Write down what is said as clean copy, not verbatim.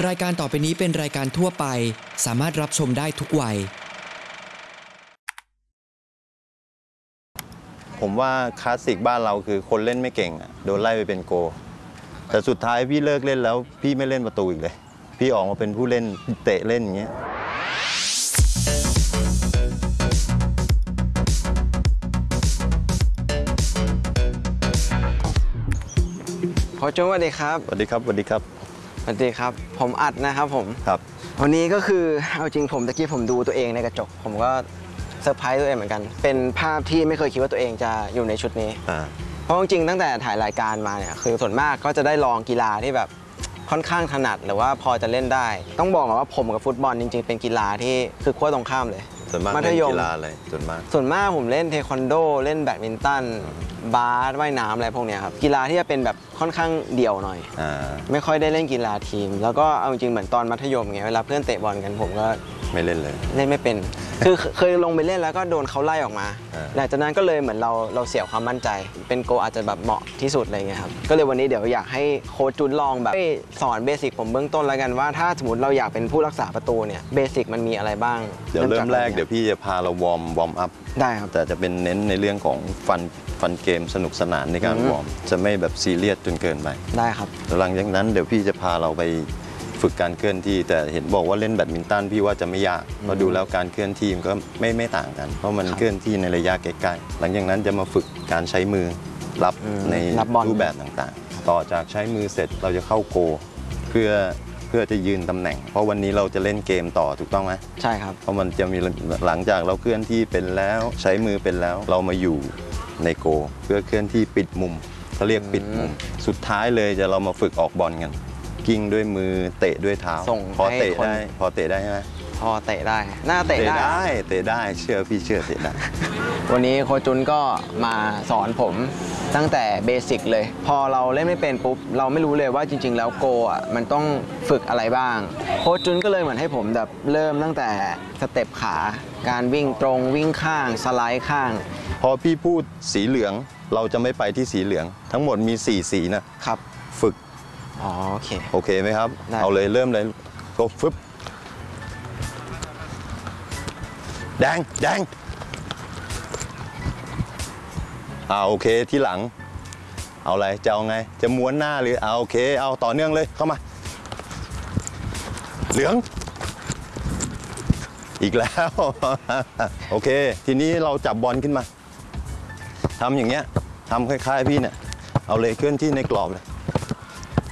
รายการต่อไปนี้เป็นรายการทั่วไปสามารถรับชมได้ทุกวัยผมว่าคลาสสิกบ้านเราคือคนเล่นไม่เก่งโดนไล่ไปเป็นโกแต่สุดท้ายพี่เลิกเล่นแล้วพี่ไม่เล่นประตูอีกเลยพี่ออกมาเป็นผู้เล่นเตะเล่นอย่างเงี้ยโค้ชสวัสดีครับสวัสดีครับสวัสดีครับสวัสดีครับผมอัดนะครับผมครับวันนี้ก็คือเอาจริงผมตะกี้ผมดูตัวเองในกระจกผมก็เซอร์ไพรส์ตัวเองเหมือนกันเป็นภาพที่ไม่เคยคิดว่าตัวเองจะอยู่ในชุดนี้เพราะจริงๆตั้งแต่ถ่ายรายการมาเนี่ยคือส่วนมากก็จะได้ลองกีฬาที่แบบค่อนข้างถนัดหรือว่าพอจะเล่นได้ต้องบอกว่าผมกับฟุตบอลจริงๆเป็นกีฬาที่คือขั้วตรงข้ามเลยส่วนมากเล่นกีฬาอะไรส่วนมากผมเล่นเทควันโดเล่นแบดมินตันบาสว่ายน้ำอะไรพวกนี้ครับกีฬาที่จะเป็นแบบค่อนข้างเดี่ยวหน่อยไม่ค่อยได้เล่นกีฬาทีมแล้วก็เอาจริงเหมือนตอนมัธยมเงี้ยเวลาเพื่อนเตะบอลกันผมก็ไม่เล่นเลยเล่นไม่เป็นคือเคยลงไปเล่นแล้วก็โดนเขาไล่ออกมาหลังจากนั้นก็เลยเหมือนเราเสียความมั่นใจเป็นโกอาจจะแบบเหมาะที่สุดอะไรเงี้ยครับก็เลยวันนี้เดี๋ยวอยากให้โค้ชจุนลองแบบสอนเบสิกผมเบื้องต้นแล้วกันว่าถ้าสมมติเราอยากเป็นผู้รักษาประตูเนี่ยเบสิกมันมีอะไรบ้างเดี๋ยวเริ่มแรกเดี๋ยวพี่จะพาเราวอร์มอัพได้ครับแต่จะเป็นเน้นในเรื่องของฟันเกมสนุกสนานในการวอร์มจะไม่แบบซีเรียสจนเกินไปได้ครับหลังจากนั้นเดี๋ยวพี่จะพาเราไปฝึกการเคลื่อนที่แต่เห็นบอกว่าเล่นแบดมินตันพี่ว่าจะไม่ยากเพราะดูแล้วการเคลื่อนที่มันก็ไม่ต่างกันเพราะมันเคลื่อนที่ในระยะใกล้ๆหลังจากนั้นจะมาฝึกการใช้มือรับในรูปแบบต่างๆต่อจากใช้มือเสร็จเราจะเข้าโกเพื่อจะยืนตำแหน่งเพราะวันนี้เราจะเล่นเกมต่อถูกต้องไหมใช่ครับเพราะมันจะมีหลังจากเราเคลื่อนที่เป็นแล้วใช้มือเป็นแล้วเรามาอยู่ในโกเพื่อเคลื่อนที่ปิดมุมเขาเรียกปิดมุมสุดท้ายเลยจะเรามาฝึกออกบอลกันกิ้งด้วยมือเตะด้วยเท้าพอเตะได้ใช่ไหมพอเตะได้น่าเตะได้เชื่อพี่เชื่อเตะได้วันนี้โค้ชจุนก็มาสอนผมตั้งแต่เบสิกเลยพอเราเล่นไม่เป็นปุ๊บเราไม่รู้เลยว่าจริงๆแล้วโกอ่ะมันต้องฝึกอะไรบ้างโค้ชจุนก็เลยเหมือนให้ผมแบบเริ่มตั้งแต่สเต็ปขาการวิ่งตรงวิ่งข้างสไลด์ข้างพอพี่พูดสีเหลืองเราจะไม่ไปที่สีเหลืองทั้งหมดมี4สีนะครับฝึกโอเคไหมครับเอาเลยเริ่มเลยก็ฟึบแดงโอเคที่หลังเอาอะไรจะเอาไงจะม้วนหน้าหรือโอเคเอาต่อเนื่องเลยเข้ามาเหลืองอีกแล้วโอเคทีนี้เราจับบอลขึ้นมาทำอย่างเงี้ยทำคล้ายๆพี่เนี่ยเอาเลยเคลื่อนที่ในกรอบเลย